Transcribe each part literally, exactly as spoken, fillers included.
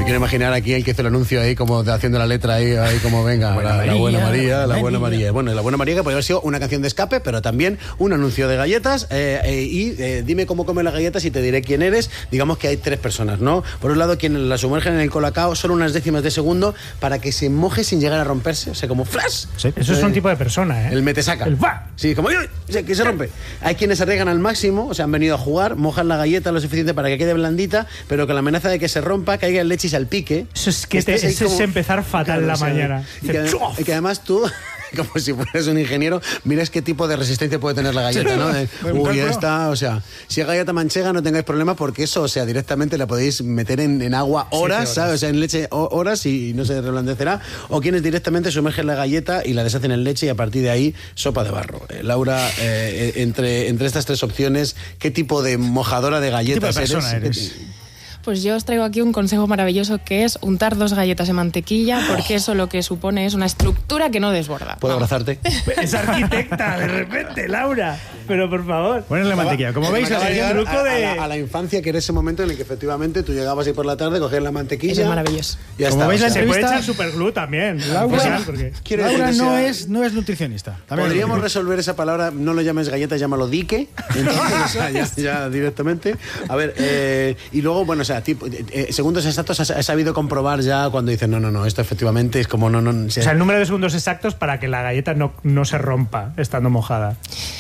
quiero imaginar aquí el que hizo el anuncio ahí, como haciendo la letra ahí, ahí como venga, buena la, María, la buena María, la buena María. Bueno, la buena María que podría haber sido una canción de escape, pero también un anuncio de galletas. Eh, eh, y eh, dime cómo comen las galletas y te diré quién eres. Digamos que hay tres personas, ¿no? Por un lado, quienes la sumergen en el colacao solo unas décimas de segundo para que se moje sin llegar a romperse. O sea, como flash. Sí, eso es un tipo de persona, ¿eh? El metesaca. El va. Sí, como yo, que se rompe. Hay quienes se arriesgan al máximo, o sea, han venido a jugar, mojan la galleta lo suficiente para que quede blandita, pero con la amenaza de que se rompa, caiga en leche y salpique. Eso es que te, eso como... es empezar fatal, claro, la o sea, mañana. Y que, y que además tú, como si fueras un ingeniero, miras qué tipo de resistencia puede tener la galleta, ¿no? De, uy, esta, o sea, si es galleta manchega no tengáis problema porque eso, o sea, directamente la podéis meter en, en agua horas, horas, ¿sabes? O sea, en leche horas y no se reblandecerá. O quienes directamente sumergen la galleta y la deshacen en leche y a partir de ahí, sopa de barro. Eh, Laura, eh, entre, entre estas tres opciones, ¿qué tipo de mojadora de galletas ¿Qué tipo de persona eres? eres? Pues yo os traigo aquí un consejo maravilloso que es untar dos galletas en mantequilla, porque eso lo que supone es una estructura que no desborda. ¿Puedo Vamos. abrazarte? Es arquitecta, de repente, Laura. Pero por favor. Ponerle mantequilla. Como veis, es un truco de... A la, a la infancia, que era ese momento en el que efectivamente tú llegabas ahí por la tarde, cogías la mantequilla. Eso es maravilloso. Y ya Como está, veis, o la sea, se puede echar superglue también. Laura, porque... Laura no, es, no es nutricionista. También podríamos resolver esa palabra, no lo llames galleta, llámalo dique. Entonces, o sea, ya, ya directamente. A ver, eh, y luego, bueno, o sea, tipo, eh, segundos exactos has, has sabido comprobar ya cuando dices, no, no, no, esto efectivamente es como no, no. O sea, o sea, el número de segundos exactos para que la galleta no, no se rompa estando mojada.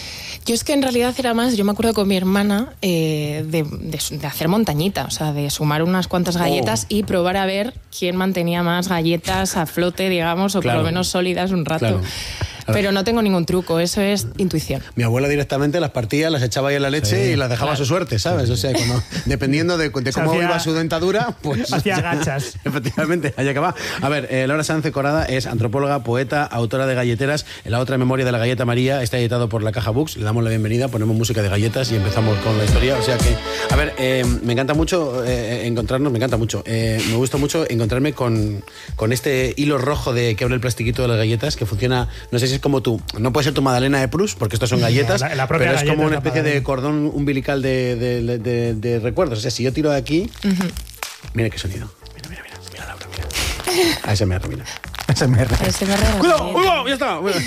Yo es que en realidad era más, yo me acuerdo con mi hermana eh, de, de, de hacer montañita, o sea, de sumar unas cuantas galletas oh. y probar a ver quién mantenía más galletas a flote, digamos, o claro. por lo menos sólidas un rato. Claro. Pero no tengo ningún truco, eso es intuición. Mi abuela directamente las partía, las echaba ahí en la leche sí, y las dejaba claro. a su suerte, ¿sabes? O sea, como, dependiendo de, de cómo hacía, iba su dentadura, pues... Hacía gachas. Efectivamente, allá que va. A ver, eh, Laura Sánchez Corrada es antropóloga, poeta, autora de Galleteras. En la otra memoria de la galleta María está editado por La Caja Books. Le damos la bienvenida, ponemos música de galletas y empezamos con la historia. O sea que, a ver, eh, me encanta mucho eh, encontrarnos, me encanta mucho. Eh, me gusta mucho encontrarme con, con este hilo rojo de que abre el plastiquito de las galletas, que funciona, no sé si es como tú, no puede ser tu Magdalena de Proust, porque estos son galletas, la, la pero es como una especie de cordón umbilical de, de, de, de, de recuerdos. O sea, si yo tiro de aquí, uh-huh. mira qué sonido. Mira, mira, mira, mira, Laura, mira. A ese me mira. A ese me ¡Cuidado! ¡Cuidado! ¡Ya está! Bueno,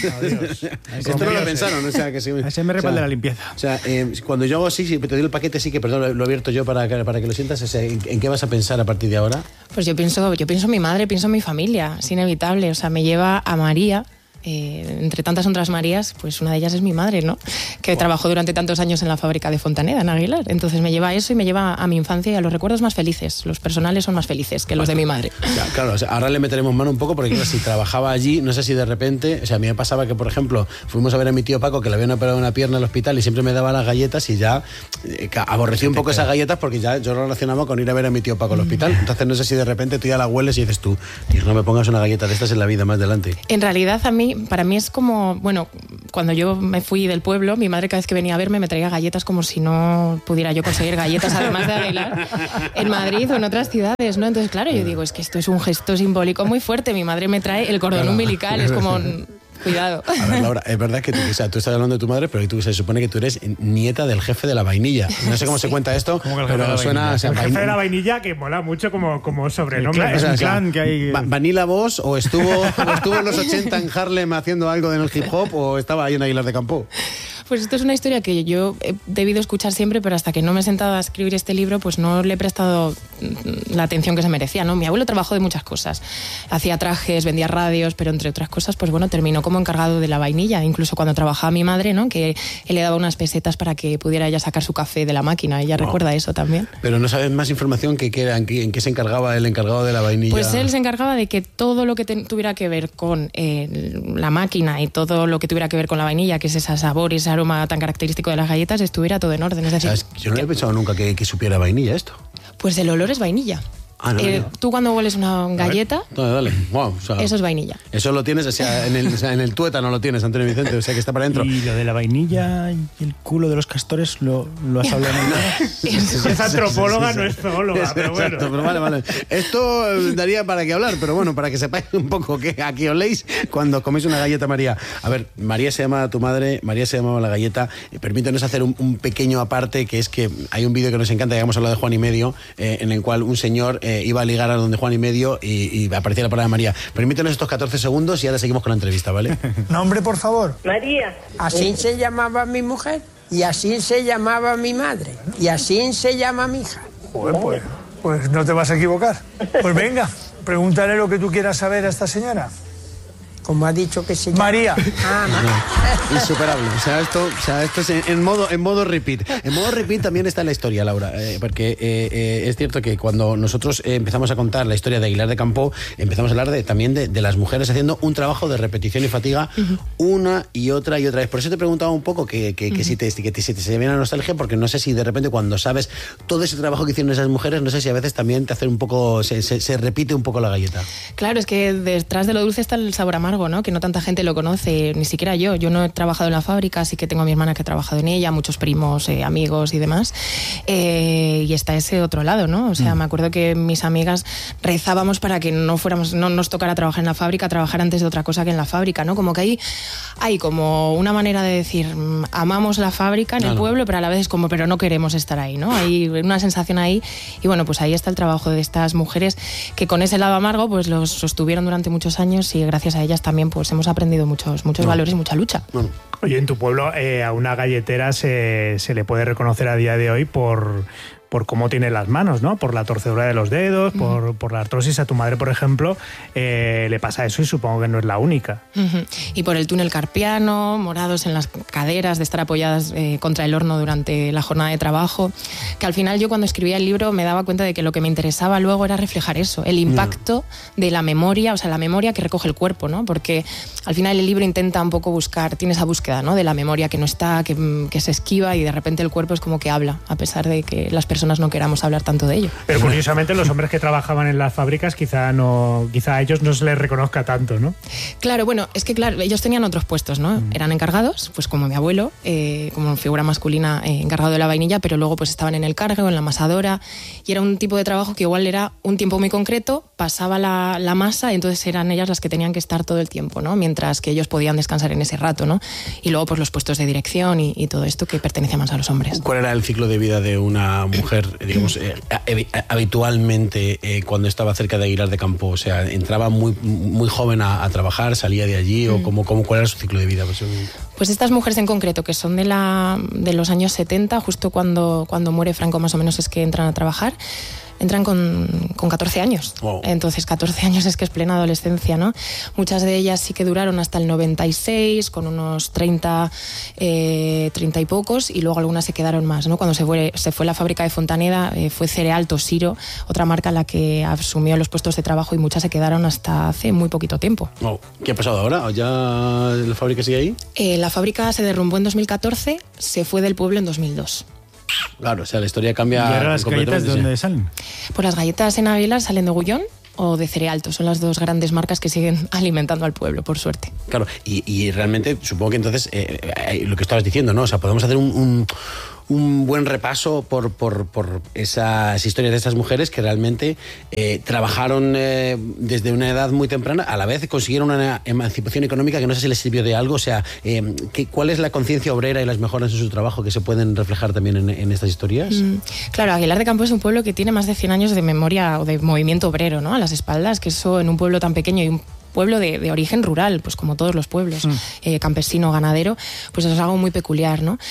esto no lo pensaron, o sea, que sí. A ese me respalda, o sea, la limpieza. O sea, eh, cuando yo hago así, si te doy el paquete, sí que, perdón, lo he abierto yo para que, para que lo sientas. O sea, ¿en, ¿en qué vas a pensar a partir de ahora? Pues yo pienso, yo pienso en mi madre, pienso en mi familia, es inevitable. O sea, me lleva a María. Eh, entre tantas otras Marías, pues una de ellas es mi madre, ¿no? Que wow. trabajó durante tantos años en la fábrica de Fontaneda, en Aguilar. Entonces me lleva a eso y me lleva a mi infancia y a los recuerdos más felices. Los personales son más felices que los de mi madre. Ya, claro, o sea, ahora le meteremos mano un poco porque claro, si trabajaba allí, no sé si de repente, o sea, a mí me pasaba que, por ejemplo, fuimos a ver a mi tío Paco que le habían operado una pierna al hospital y siempre me daba las galletas y ya eh, aborrecí un poco esas galletas porque ya yo lo relacionaba con ir a ver a mi tío Paco al hospital. Entonces no sé si de repente tú ya la hueles y dices tú, tío, no me pongas una galleta de estas en la vida más adelante. En realidad a mí, para mí es como bueno, cuando yo me fui del pueblo, mi madre cada vez que venía a verme me traía galletas como si no pudiera yo conseguir galletas, además de Aguilar, en Madrid o en otras ciudades, ¿no? Entonces, claro, yo digo, es que esto es un gesto simbólico muy fuerte. Mi madre me trae el cordón claro. umbilical, es como... Cuidado. A ver, Laura, es verdad que tú, o sea, tú estás hablando de tu madre, pero tú se supone que tú eres nieta del jefe de la vainilla. No sé cómo sí. se cuenta esto, pero suena... O sea, el jefe de la vainilla que mola mucho como, como sobrenombre. Clan, es un clan que hay... Va, ¿Vanilla Boss o estuvo, o estuvo en los ochenta en Harlem haciendo algo en el hip hop o estaba ahí en Aguilar de Campo? Pues esto es una historia que yo he debido escuchar siempre, pero hasta que no me he sentado a escribir este libro, pues no le he prestado la atención que se merecía, ¿no? Mi abuelo trabajó de muchas cosas. Hacía trajes, vendía radios, pero entre otras cosas, pues bueno, terminó como encargado de la vainilla. Incluso cuando trabajaba mi madre, ¿no? Que él le daba unas pesetas para que pudiera ella sacar su café de la máquina. Ella wow. recuerda eso también. Pero no sabes más información que, que en, qué, en qué se encargaba el encargado de la vainilla. Pues él se encargaba de que todo lo que te, tuviera que ver con eh, la máquina y todo lo que tuviera que ver con la vainilla, que es ese sabor, ese aroma tan característico de las galletas, estuviera todo en orden. Es decir, ¿sabes? Yo no había pensado nunca que, que supiera vainilla esto. Pues el olor es vainilla. Ah, no, eh, no. Tú cuando hueles una galleta, dale, dale. Wow, o sea, eso es vainilla. Eso lo tienes, o sea, en el, o sea, en el tuétano lo tienes, Antonio Vicente, o sea, que está para adentro. Y lo de la vainilla y el culo de los castores, ¿lo, lo has hablado en el... Es, es antropóloga, no es zoóloga, pero bueno. Exacto, pero vale, vale. Esto daría para qué hablar, pero bueno, para que sepáis un poco que aquí oléis cuando coméis una galleta María. A ver, María se llama tu madre, María se llamaba la galleta. Permítanos hacer un, un pequeño aparte, que es que hay un vídeo que nos encanta, ya hemos hablado de Juan y Medio, eh, en el cual un señor... Eh, eh, iba a ligar a donde Juan y medio y, y aparecía la palabra María. Permítenos estos catorce segundos y ahora seguimos con la entrevista, ¿vale? Nombre, por favor. María. Así se llamaba mi mujer, y así se llamaba mi madre, y así se llama mi hija. Joder, pues, pues no te vas a equivocar. Pues venga, pregúntale lo que tú quieras saber a esta señora. Como ha dicho que se llama. María. Ah, no, insuperable. O sea, esto, o sea, esto es en, en modo en modo repeat. En modo repeat también está la historia, Laura, eh, porque eh, eh, es cierto que cuando nosotros eh, empezamos a contar la historia de Aguilar de Campoo, empezamos a hablar de, también de, de las mujeres haciendo un trabajo de repetición y fatiga uh-huh. una y otra y otra vez. Por eso te preguntaba un poco que, que, uh-huh. que si te, que te, si te se viene la nostalgia, porque no sé si de repente cuando sabes todo ese trabajo que hicieron esas mujeres, no sé si a veces también te hace un poco, se, se, se repite un poco la galleta. Claro, es que detrás de lo dulce está el sabor amargo, ¿no? Que no tanta gente lo conoce, ni siquiera yo. Yo no he trabajado en la fábrica, sí que tengo a mi hermana que ha trabajado en ella, muchos primos, eh, amigos y demás. Eh, y está ese otro lado, ¿no? O sea, mm. me acuerdo que mis amigas rezábamos para que no fuéramos, no nos tocara trabajar en la fábrica, trabajar antes de otra cosa que en la fábrica, ¿no? Como que ahí hay como una manera de decir, amamos la fábrica en claro. el pueblo, pero a la vez es como, pero no queremos estar ahí, ¿no? Hay una sensación ahí. Y bueno, pues ahí está el trabajo de estas mujeres que con ese lado amargo pues los sostuvieron durante muchos años y gracias a ellas también pues hemos aprendido muchos, muchos no. valores y mucha lucha. No. Oye, en tu pueblo eh, a una galletera se, se le puede reconocer a día de hoy por... por cómo tiene las manos, ¿no? Por la torcedura de los dedos, uh-huh. por, por la artrosis. A tu madre, por ejemplo, eh, le pasa eso y supongo que no es la única. Uh-huh. Y por el túnel carpiano, morados en las caderas, de estar apoyadas eh, contra el horno durante la jornada de trabajo, que al final yo cuando escribía el libro me daba cuenta de que lo que me interesaba luego era reflejar eso, el impacto uh-huh. de la memoria, o sea, la memoria que recoge el cuerpo, ¿no? Porque al final el libro intenta un poco buscar, tiene esa búsqueda, ¿no? De la memoria que no está, que, que se esquiva y de repente el cuerpo es como que habla, a pesar de que las personas no queramos hablar tanto de ello. Pero curiosamente los hombres que trabajaban en las fábricas quizá no, quizá a ellos no se les reconozca tanto, ¿no? Claro, bueno, es que claro, ellos tenían otros puestos, ¿no? Mm. Eran encargados, pues como mi abuelo, eh, como figura masculina eh, encargado de la vainilla, pero luego pues estaban en el cargo, en la amasadora, y era un tipo de trabajo que igual era un tiempo muy concreto, pasaba la, la masa, y entonces eran ellas las que tenían que estar todo el tiempo, ¿no? Mientras que ellos podían descansar en ese rato, ¿no? Y luego pues los puestos de dirección y, y todo esto que pertenecía más a los hombres. ¿Cuál era el ciclo de vida de una mujer digamos, eh, habitualmente eh, cuando estaba cerca de Aguilar de Campoo? O sea, ¿entraba muy, muy joven a, a trabajar, salía de allí? ¿O cómo, cómo, cuál era su ciclo de vida? Pues, pues estas mujeres en concreto, que son de, la, de los años setenta, justo cuando, cuando muere Franco más o menos es que entran a trabajar, entran con, con catorce años. Wow. Entonces, catorce años es que es plena adolescencia, ¿no? Muchas de ellas sí que duraron hasta el noventa y seis, con unos treinta, eh, treinta y pocos, y luego algunas se quedaron más, ¿no? Cuando se fue, se fue la fábrica de Fontaneda, eh, fue Cereal Tosiro, otra marca la que asumió los puestos de trabajo, y muchas se quedaron hasta hace muy poquito tiempo. Wow. ¿Qué ha pasado ahora? ¿Ya la fábrica sigue ahí? Eh, la fábrica se derrumbó en dos mil catorce, se fue del pueblo en dos mil dos. Claro, o sea, la historia cambia. ¿Y ahora las galletas de dónde salen? Pues las galletas en Aguilar salen de Gullón o de Cerealto. Son las dos grandes marcas que siguen alimentando al pueblo, por suerte. Claro, y, y realmente supongo que entonces, eh, eh, lo que estabas diciendo, ¿no? O sea, podemos hacer un... un... un buen repaso por, por, por esas historias de estas mujeres que realmente eh, trabajaron eh, desde una edad muy temprana, a la vez consiguieron una emancipación económica que no sé si les sirvió de algo. O sea, eh, ¿qué, ¿cuál es la conciencia obrera y las mejoras en su trabajo que se pueden reflejar también en, en estas historias? Mm, claro, Aguilar de Campoo es un pueblo que tiene más de cien años de memoria o de movimiento obrero, ¿no? A las espaldas, que eso en un pueblo tan pequeño y un pueblo de, de origen rural, pues como todos los pueblos, mm. eh, campesino, ganadero, pues es algo muy peculiar, ¿no?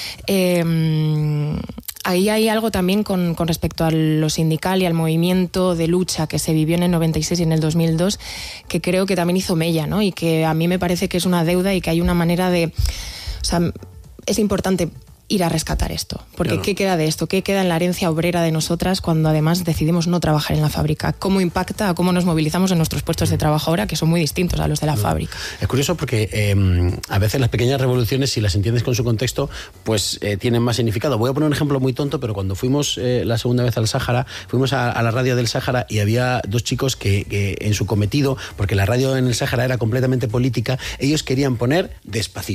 Eh, ahí hay algo también con, con respecto a lo sindical y al movimiento de lucha que se vivió en el noventa y seis y en el dos mil dos, que creo que también hizo mella, ¿no? Y que a mí me parece que es una deuda y que hay una manera de... O sea, es importante ir a rescatar esto, porque claro. ¿qué queda de esto? ¿Qué queda en la herencia obrera de nosotras cuando además decidimos no trabajar en la fábrica? ¿Cómo impacta, cómo nos movilizamos en nuestros puestos de trabajo ahora, que son muy distintos a los de la no. fábrica? Es curioso porque eh, a veces las pequeñas revoluciones, si las entiendes con su contexto, pues eh, tienen más significado. Voy a poner un ejemplo muy tonto, pero cuando fuimos eh, la segunda vez al Sáhara, fuimos a, a la radio del Sáhara y había dos chicos que, que en su cometido, porque la radio en el Sáhara era completamente política, ellos querían poner Despacito.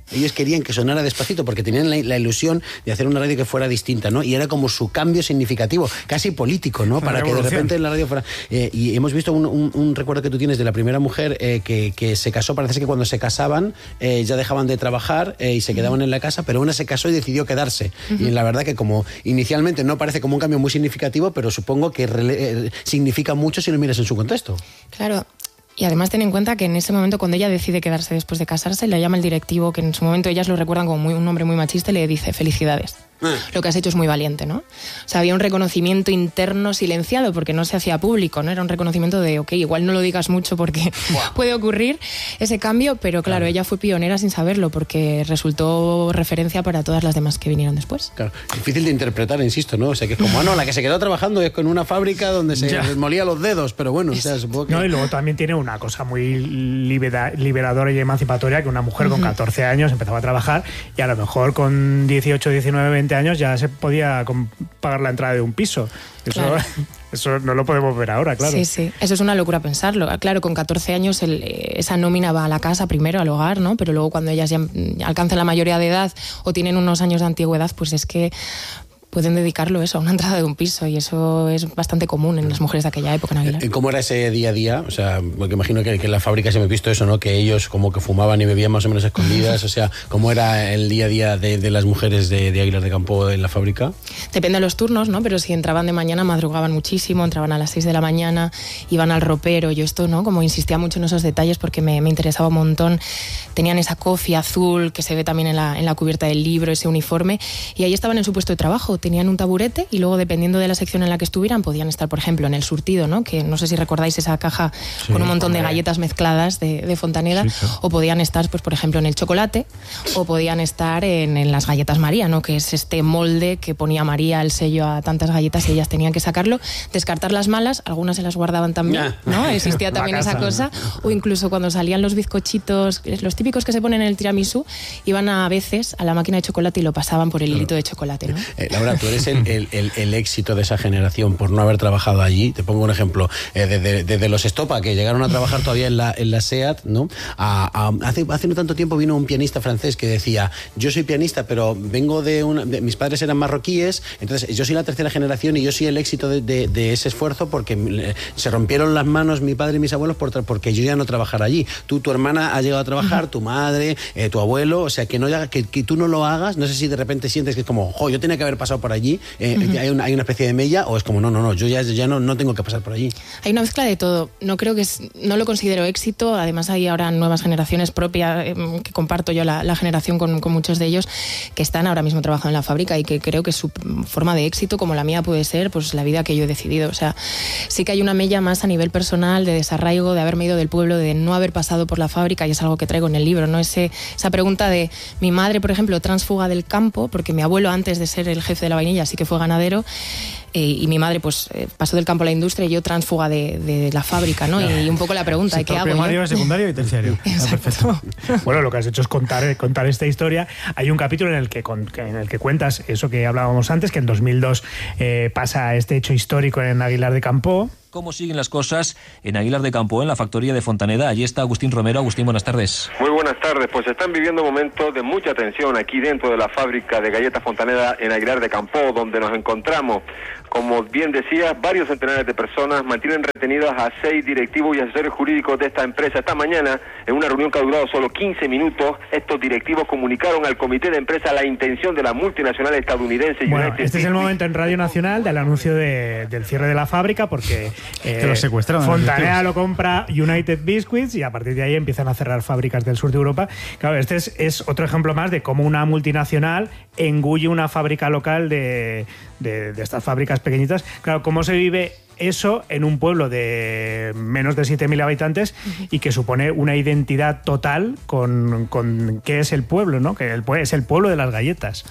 Ellos querían que sonara Despacito porque tenían la, la ilusión de hacer una radio que fuera distinta, ¿no? Y era como su cambio significativo, casi político, ¿no? Para que de repente la radio fuera... Eh, y hemos visto un, un, un recuerdo que tú tienes de la primera mujer eh, que, que se casó, parece ser que cuando se casaban eh, ya dejaban de trabajar eh, y se quedaban en la casa, pero una se casó y decidió quedarse. Uh-huh. Y la verdad que como inicialmente no parece como un cambio muy significativo, pero supongo que rele- eh, significa mucho si lo miras en su contexto. Claro. Y además ten en cuenta que en ese momento cuando ella decide quedarse después de casarse, le llama el directivo, que en su momento ellas lo recuerdan como muy, un hombre muy machista, y le dice felicidades. Ah. Lo que has hecho es muy valiente, ¿no? O sea, había un reconocimiento interno silenciado porque no se hacía público, ¿no? Era un reconocimiento de, ok, igual no lo digas mucho porque wow. puede ocurrir ese cambio, pero claro, claro, ella fue pionera sin saberlo porque resultó referencia para todas las demás que vinieron después. Claro, difícil de interpretar, insisto, ¿no? O sea, que es como, ah, no, la que se quedó trabajando es con una fábrica donde se ya. molía los dedos, pero bueno, o sea, supongo que... No, y luego también tiene una cosa muy libera, liberadora y emancipatoria, que una mujer uh-huh. con catorce años empezaba a trabajar y a lo mejor con dieciocho, diecinueve, veinte años ya se podía pagar la entrada de un piso. Eso, claro. eso no lo podemos ver ahora, claro. Sí, sí. Eso es una locura pensarlo. Claro, con catorce años el, esa nómina va a la casa primero, al hogar, ¿no? Pero luego cuando ellas ya alcanzan la mayoría de edad o tienen unos años de antigüedad, pues es que pueden dedicarlo eso a una entrada de un piso, y eso es bastante común en las mujeres de aquella época en Aguilar. ¿Cómo era ese día a día? O sea, porque imagino que, que en la fábrica se me ha visto eso, ¿no? Que ellos como que fumaban y bebían más o menos escondidas. O sea, ¿cómo era el día a día de, de las mujeres de, de Aguilar de Campo en la fábrica? Depende de los turnos, ¿no? Pero si entraban de mañana, madrugaban muchísimo, entraban a las seis de la mañana, iban al ropero. Yo esto, ¿no? Como insistía mucho en esos detalles porque me, me interesaba un montón. Tenían esa cofia azul que se ve también en la, en la cubierta del libro, ese uniforme, y ahí estaban en su puesto de trabajo. Tenían un taburete y luego, dependiendo de la sección en la que estuvieran, podían estar, por ejemplo, en el surtido, ¿no? Que no sé si recordáis esa caja sí, con un montón de galletas mezcladas de, de Fontaneda, sí, sí. o podían estar, pues, por ejemplo, en el chocolate, o podían estar en, en las galletas María, ¿no? Que es este molde que ponía María el sello a tantas galletas y ellas tenían que sacarlo, descartar las malas, algunas se las guardaban también, ¿no? Existía también esa cosa, o incluso cuando salían los bizcochitos, los típicos que se ponen en el tiramisú, iban a veces a la máquina de chocolate y lo pasaban por el hilito de chocolate, ¿no? Eh, Laura, tú eres el, el El, el éxito de esa generación por no haber trabajado allí. Te pongo un ejemplo, eh, desde, desde los Estopa, que llegaron a trabajar todavía en la, en la SEAT, ¿no? A, a, hace, hace no tanto tiempo vino un pianista francés que decía, yo soy pianista, pero vengo de una... De, mis padres eran marroquíes, entonces yo soy la tercera generación y yo soy el éxito de, de, de ese esfuerzo porque se rompieron las manos mi padre y mis abuelos por, porque yo ya no trabajara allí. Tú, tu hermana ha llegado a trabajar, tu madre, eh, tu abuelo, o sea, que, no, que, que tú no lo hagas. No sé si de repente sientes que es como, jo, yo tenía que haber pasado por allí, eh, uh-huh. Hay una, hay una especie de mella, o es como, no, no, no, yo ya, ya no, no tengo que pasar por allí. Hay una mezcla de todo. No creo que es, no lo considero éxito. Además hay ahora nuevas generaciones propias, eh, que comparto yo la, la generación con, con muchos de ellos, que están ahora mismo trabajando en la fábrica y que creo que su forma de éxito, como la mía puede ser, pues la vida que yo he decidido. O sea, sí que hay una mella más a nivel personal, de desarraigo, de haberme ido del pueblo, de no haber pasado por la fábrica, y es algo que traigo en el libro, ¿no? Ese, esa pregunta de mi madre, por ejemplo, tránsfuga del campo, porque mi abuelo, antes de ser el jefe de la vainilla, sí que fue ganadero, eh, y mi madre pues eh, pasó del campo a la industria y yo tránsfuga de, de la fábrica, ¿no? Y un poco la pregunta, ¿qué hago? Primario, yo? Secundario y terciario. Exacto. Bueno, lo que has hecho es contar, contar esta historia. Hay un capítulo en el que, con, en el que cuentas eso que hablábamos antes, que en dos mil dos eh, pasa este hecho histórico en Aguilar de Campo. ¿Cómo siguen las cosas en Aguilar de Campo, en la factoría de Fontaneda? Allí está Agustín Romero. Agustín, buenas tardes. Muy buenas tardes. Pues están viviendo momentos de mucha tensión aquí dentro de la fábrica de galletas Fontaneda en Aguilar de Campo, donde nos encontramos. Como bien decías, varios centenares de personas mantienen retenidas a seis directivos y asesores jurídicos de esta empresa. Esta mañana, en una reunión que ha durado solo quince minutos, estos directivos comunicaron al comité de empresa la intención de la multinacional estadounidense. Bueno, United este es el momento en Radio Nacional del anuncio de, del cierre de la fábrica, porque eh, que lo secuestraron. Fontaneda lo compra United Biscuits y a partir de ahí empiezan a cerrar fábricas del sur de Europa. Claro, este es, es otro ejemplo más de cómo una multinacional engulle una fábrica local de, de, de estas fábricas pequeñitas. Claro, cómo se vive eso en un pueblo de menos de siete mil habitantes y que supone una identidad total con, con qué es el pueblo, ¿no? Que el, es el pueblo de las galletas.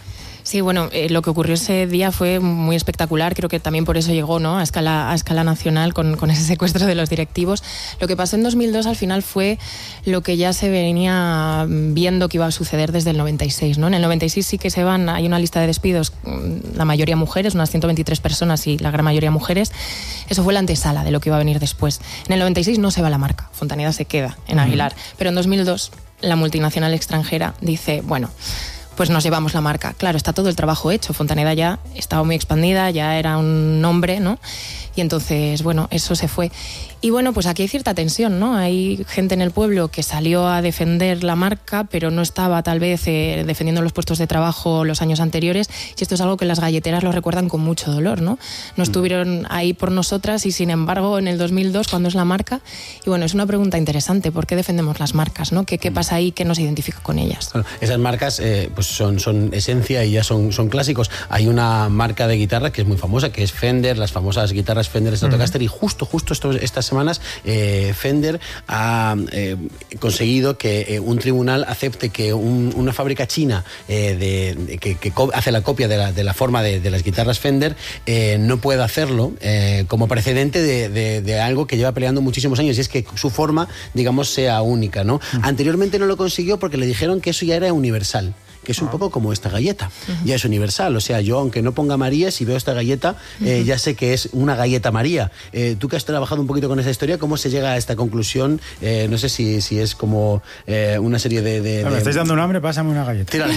Sí, bueno, eh, lo que ocurrió ese día fue muy espectacular, creo que también por eso llegó, ¿no?, a escala, a escala nacional con, con ese secuestro de los directivos. Lo que pasó en dos mil dos al final fue lo que ya se venía viendo que iba a suceder desde el noventa y seis, ¿no? En el noventa y seis sí que se van, hay una lista de despidos, la mayoría mujeres, unas ciento veintitrés personas y la gran mayoría mujeres. Eso fue la antesala de lo que iba a venir después. En el noventa y seis no se va la marca, Fontaneda se queda en Aguilar, uh-huh. pero en dos mil dos la multinacional extranjera dice, bueno, pues nos llevamos la marca. Claro, está todo el trabajo hecho. Fontaneda ya estaba muy expandida, ya era un nombre, ¿no? Y entonces, bueno, eso se fue. Y bueno, pues aquí hay cierta tensión, ¿no? Hay gente en el pueblo que salió a defender la marca, pero no estaba tal vez eh, defendiendo los puestos de trabajo los años anteriores. Y esto es algo que las galleteras lo recuerdan con mucho dolor, ¿no? No estuvieron ahí por nosotras y, sin embargo, en el dos mil dos, cuando es la marca. Y bueno, es una pregunta interesante. ¿Por qué defendemos las marcas, no? ¿Qué, qué pasa ahí que nos identifica con ellas? Bueno, esas marcas eh, pues son, son esencia y ya son, son clásicos. Hay una marca de guitarra que es muy famosa, que es Fender, las famosas guitarras Fender Stratocaster, uh-huh. y justo, justo estos, estas semanas eh, Fender ha eh, conseguido que eh, un tribunal acepte que un, una fábrica china eh, de, de, que, que co- hace la copia de la, de la forma de, de las guitarras Fender eh, no pueda hacerlo eh, como precedente de, de, de algo que lleva peleando muchísimos años, y es que su forma, digamos, sea única, ¿no? Uh-huh. Anteriormente no lo consiguió porque le dijeron que eso ya era universal, que es un poco como esta galleta, uh-huh. ya es universal. O sea, yo aunque no ponga María, si veo esta galleta, eh, uh-huh. ya sé que es una galleta María. Eh, tú que has trabajado un poquito con esa historia, ¿cómo se llega a esta conclusión? Eh, no sé si, si es como eh, una serie de... de, no, de... me estáis dando un hambre, pásame una galleta. Tírale.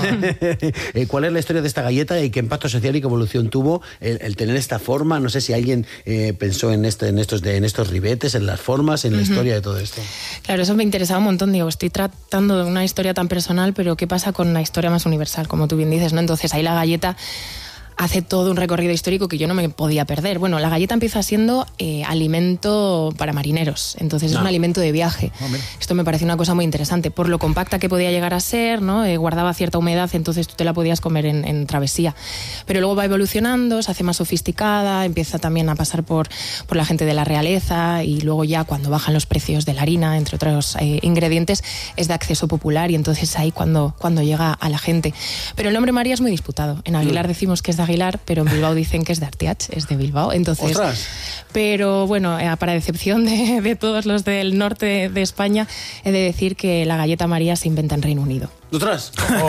eh, ¿Cuál es la historia de esta galleta y qué impacto social y qué evolución tuvo el, el tener esta forma? No sé si alguien eh, pensó en, este, en, estos, de, en estos ribetes, en las formas, en uh-huh. la historia de todo esto. Claro, eso me interesaba un montón. Digo, estoy tratando de una historia tan personal, pero ¿qué pasa con la historia más universal, como tú bien dices, ¿no? Entonces ahí la galleta hace todo un recorrido histórico que yo no me podía perder. Bueno, la galleta empieza siendo eh, alimento para marineros, entonces no. es un alimento de viaje. Oh, Esto me parece una cosa muy interesante, por lo compacta que podía llegar a ser, ¿no? Eh, guardaba cierta humedad, entonces tú te la podías comer en, en travesía. Pero luego va evolucionando, se hace más sofisticada, empieza también a pasar por, por la gente de la realeza, y luego ya cuando bajan los precios de la harina, entre otros eh, ingredientes, es de acceso popular, y entonces ahí cuando, cuando llega a la gente. Pero el nombre María es muy disputado. En Aguilar mm. decimos que es de Aguilar, pero en Bilbao dicen que es de Artiach, es de Bilbao. Entonces, ¡ostras! Pero bueno, eh, para decepción de, de todos los del norte de España, he de decir que la galleta María se inventa en Reino Unido. ¿Otras?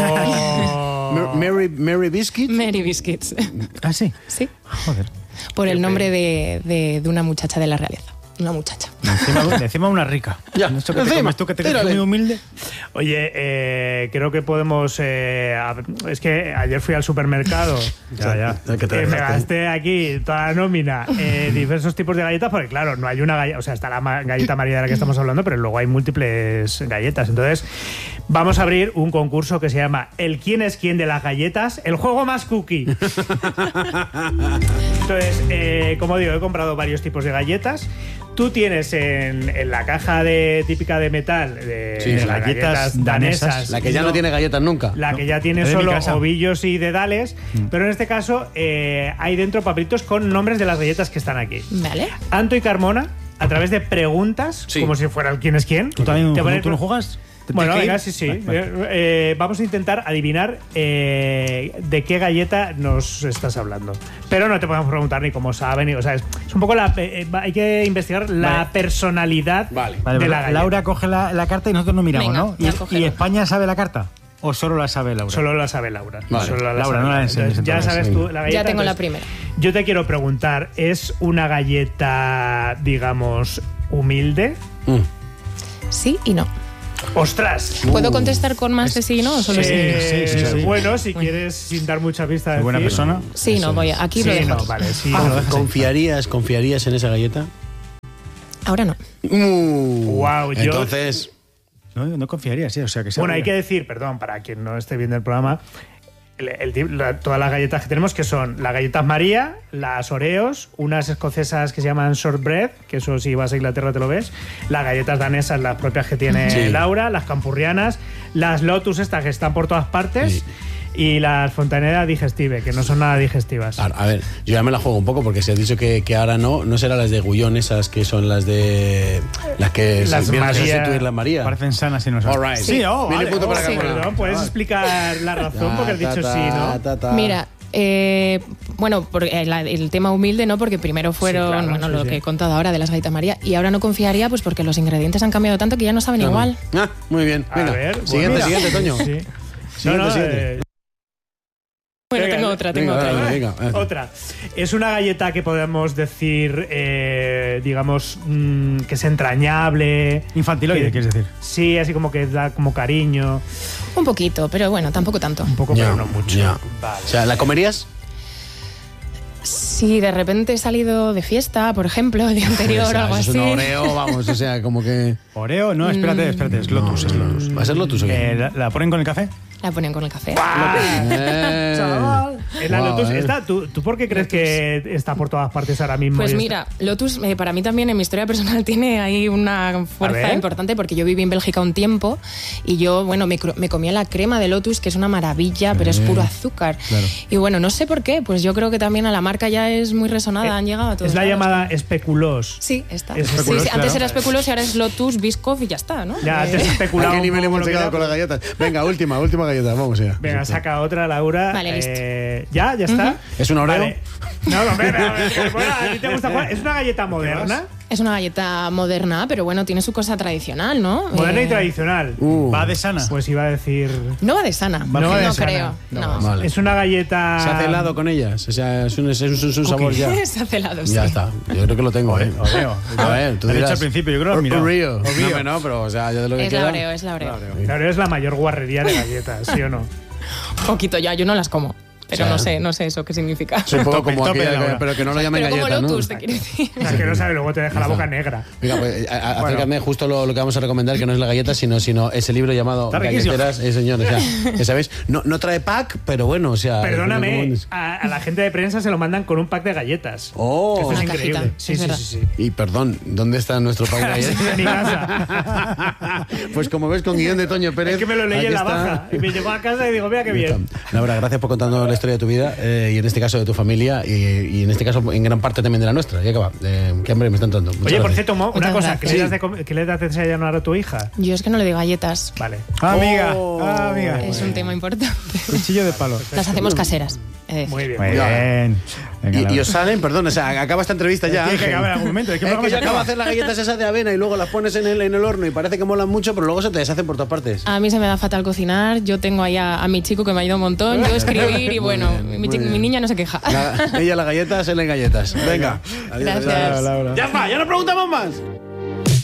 Oh. Mary, Mary Biscuit. Mary Biscuits. ¿Ah, sí? Sí. Joder. Por el nombre de, de, de una muchacha de la realeza. Una muchacha. Encima, encima una rica. Ya, esto que te comes tú, que te crees muy humilde. Oye, eh, creo que podemos... Eh, es que ayer fui al supermercado. ya, ya. Que te eh, me gasté aquí toda la nómina, eh, diversos tipos de galletas, porque claro, no hay una galleta... O sea, está la galleta María de la que estamos hablando, pero luego hay múltiples galletas. Entonces, vamos a abrir un concurso que se llama El quién es quién de las galletas, el juego más cookie. Entonces, eh, como digo, he comprado varios tipos de galletas. Tú tienes en, en la caja de, típica de metal de, sí, de las galletas, galletas danesas, danesas, la que ya no, no tiene galletas nunca. La no. que ya tiene solo ovillos y dedales, mm. pero en este caso eh, hay dentro papelitos con nombres de las galletas que están aquí. Vale. Anto y Carmona, a través de preguntas, sí. como si fuera el quién es quién. ¿Tú también te poner, ¿tú no juegas? Bueno, venga, sí, sí. Vale, vale. Eh, vamos a intentar adivinar eh, de qué galleta nos estás hablando. Pero no te podemos preguntar ni cómo saben, ni, o sea, es, es un poco la... Eh, hay que investigar la vale. personalidad vale. de vale, la galleta. Laura coge la, la carta y nosotros no miramos, venga, ¿no? ¿Y, ¿Y España sabe la carta? ¿O solo la sabe Laura? Solo la sabe Laura. Vale. Solo la Laura, sabe. no la enseñes. Ya sabes tú la galleta. Ya tengo entonces, la primera. Yo te quiero preguntar, ¿es una galleta, digamos, humilde? Mm. Sí y no. ¡Ostras! ¿Puedo contestar con más de sí y no? ¿O solo eh, sí? Sí, sí, sí. Bueno, si bueno. quieres, sin dar mucha pista de buena persona. Sí, no, voy a, aquí sí, lo dejo. No, vale, sí, ah, no, ¿Confiarías, ¿Confiarías en esa galleta? Ahora no. Uh, wow, yo... Entonces... No, no confiaría, sí, o sea que Bueno, hay que decir, perdón, para quien no esté viendo el programa, el, el, la, todas las galletas que tenemos, que son las galletas María, las Oreos, unas escocesas que se llaman shortbread, que eso si vas a Inglaterra te lo ves, las galletas danesas, las propias que tiene sí. Laura, las campurrianas, las Lotus estas que están por todas partes, sí. Y las Fontaneda digestive, que no son nada digestivas. A, a ver, yo ya me la juego un poco porque si has dicho que, que ahora no, no serán las de Gullón, esas que son las de. Las que Las se vienen a María. sustituir la María. Parecen sanas y no son. All right. Sí, oh, Mil vale. puntos oh, para Sí, cada uno. perdón, ¿puedes explicar la razón? Porque has dicho sí, ¿no? Mira, eh, bueno, por, el, el tema humilde, ¿no? Porque primero fueron, Sí, claro, bueno, sí, lo sí. que he contado ahora de las galletas María, y ahora no confiaría, pues porque los ingredientes han cambiado tanto que ya no saben Claro. igual. Ah, muy bien. A Venga, ver, siguiente, bueno. siguiente, Toño. Sí. Siguiente, No, no, siguiente. eh, Bueno, Venga, tengo otra, tengo venga, otra. dale, venga. Otra. Es una galleta que podemos decir, eh, digamos, mm, que es entrañable. Infantiloide, Que- quieres decir. Sí, así como que da como cariño. Un poquito, pero bueno, tampoco tanto. Un poco, Ya, pero no mucho. ya. Vale. O sea, ¿la comerías? Si de repente he salido de fiesta, por ejemplo, el día anterior O o sea, algo eso así. es un Oreo, vamos, o sea, como que. Oreo, no, espérate, espérate, es Lotus, No, es Lotus. ¿Va a ser Lotus o qué? Eh, ¿la, la ponen con el café? La ponían con el café. Eh. Chaval. En la Wow, Lotus, eh. está, ¿tú, ¿tú por qué crees que está por todas partes ahora mismo? Pues Y mira, Lotus eh, para mí también en mi historia personal tiene ahí una A fuerza ver. importante porque yo viví en Bélgica un tiempo y yo, bueno, me, cru- me comía la crema de Lotus, que es una maravilla, pero es puro azúcar. Claro. Y bueno, no sé por qué, pues yo creo que también a la marca ya es muy resonada, han llegado a todos Es la lados. llamada especuloos. Sí, está. Es Sí, especuloos, sí, antes claro. era especuloos y ahora es Lotus, Biscoff y ya está, ¿no? Ya, Eh, antes ¿A especulaba qué un nivel poco hemos lo que llegado era. con las galletas? Venga, última, última galleta, vamos ya. Venga, saca otra, Laura. Vale, listo. Eh, ¿Ya? ¿Ya está? ¿Es un Oreo? Vale. No, no, hombre, pero, pero, bueno, a ti te gusta jugar. ¿Es una galleta moderna? Es una galleta moderna, pero bueno, tiene su cosa tradicional, ¿no? Moderna y Eh, tradicional. Uh, ¿Va de sana? Pues iba a decir... No va de sana, No no, va de sana. creo. No. Vale. Es una galleta... ¿Se hace helado con ellas? O sea, es un, es un, es un sabor ya. Se hace helado, sí. Ya está. Yo creo que lo tengo, ¿eh? Oreo. A ver, tú Lo he dirás. dicho al principio, yo creo que lo has mirado. Oreo. Oreo. No, hombre, no, pero, o sea, yo de lo que Es la queda. Oreo, es la Oreo. La Oreo es la mayor guarrería de galletas, ¿sí o no? Un poquito ya, yo no las como. Pero O sea, no sé, no sé eso qué significa. Es un poco Tope, como tope de la aquella, hora. pero que no lo llamen Pero como galletas, ¿no? Lotus, te quiero decir. O sea, que no sabe, luego te deja la boca negra. Venga, pues a- a- acércame justo lo, lo que vamos a recomendar, que no es la galleta, sino, sino ese libro llamado Está riquísimo. Galleteras. Eh, señor, o sea, que sabéis, no, no trae pack, pero bueno, o sea. Perdóname, a, a la gente de prensa se lo mandan con un pack de galletas. Oh, Esto es Una increíble. cajita, Sí, es sí, verdad. sí, sí. y perdón, ¿dónde está nuestro pack de galletas? En mi casa. Pues como ves, con guión de Toño Pérez. Es que me lo leí aquí en la está. baja. Y me llegó a casa y digo, mira qué bien. Laura, gracias por contarnos la historia de tu vida eh, y en este caso de tu familia y, y en este caso en gran parte también de la nuestra. Ya acaba. Eh, que hambre me está entrando. Muchas Oye, por gracias. cierto, Mo, una Muchas cosa. ¿Qué le, das gracias. de, com- ¿Qué le das de desayunar a tu hija? Yo es que no le digo galletas. Vale. Ah, amiga. Oh. Ah, amiga. Es un tema importante. Cuchillo de palo. Las hacemos caseras. eh. Muy bien. Muy Ya. bien. Venga, Y, y Laura. os salen, perdón, o sea, acaba esta entrevista ya. Tiene que Ángel. acabar en algún momento. ¿De qué Es programa que se yo acabo de acaba? hacer las galletas esas de avena y luego las pones en el, en el horno y parece que molan mucho, pero luego se te deshacen por todas partes. A mí se me da fatal cocinar. Yo tengo ahí a, a mi chico que me ha ido un montón. Yo escribir y bueno, bien, mi, muy chi- bien. mi niña no se queja. La- ella las galletas, él en galletas. Venga. Adiós, Gracias. adiós. Ya está, ya no preguntamos más.